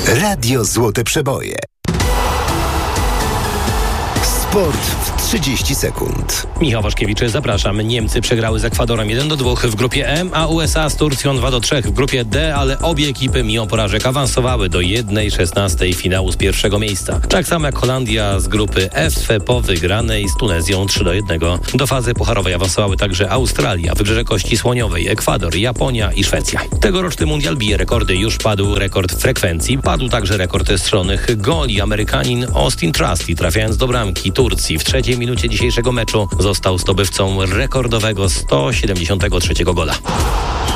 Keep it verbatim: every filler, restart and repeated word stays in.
Radio Złote Przeboje. Sport w trzydzieści sekund. Michał Waszkiewicz, zapraszam. Niemcy przegrały z Ekwadorem jeden do dwóch w grupie M, a U S A z Turcją dwa do trzech w grupie D, ale obie ekipy mimo porażek awansowały do jednej szesnastej finału z pierwszego miejsca. Tak samo jak Holandia z grupy F po wygranej z Tunezją trzy do jednego. Do fazy pucharowej awansowały także Australia, Wybrzeże Kości Słoniowej, Ekwador, Japonia i Szwecja. Tegoroczny mundial bije rekordy. Już padł rekord frekwencji, padł także rekord strzelonych goli. Amerykanin Austin Trusty, trafiając do bramki Turcji w trzeciej minucie dzisiejszego meczu, został zdobywcą rekordowego sto siedemdziesiątego trzeciego gola.